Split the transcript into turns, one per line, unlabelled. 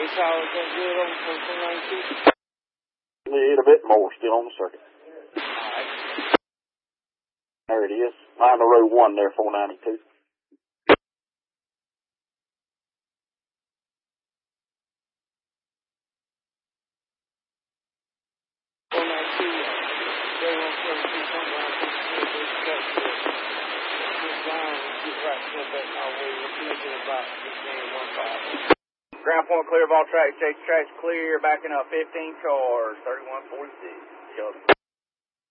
It's all good over for 292?
Need a bit more still on the circuit.
Alright.
There it is. Line the row 1 there, 492.
Ground point clear of all tracks, chase tracks clear, backing up 15 cars, 3146.